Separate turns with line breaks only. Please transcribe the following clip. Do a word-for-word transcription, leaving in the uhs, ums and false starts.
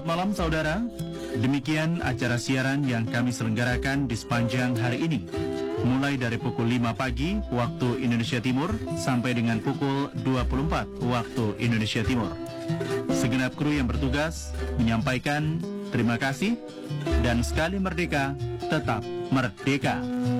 Selamat malam saudara. Demikian acara siaran yang kami selenggarakan di sepanjang hari ini. Mulai dari pukul lima pagi waktu Indonesia Timur sampai dengan pukul dua puluh empat waktu Indonesia Timur. Segenap kru yang bertugas menyampaikan terima kasih dan sekali merdeka, tetap merdeka.